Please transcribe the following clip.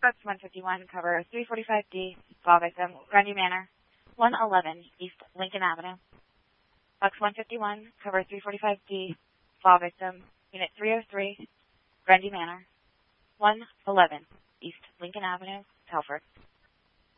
Box 151, cover 345D, fall victim, Grundy Manor, 111 East Lincoln Avenue. Box 151, cover 345D, fall victim, Unit 303, Grundy Manor, 111 East Lincoln Avenue, Telford.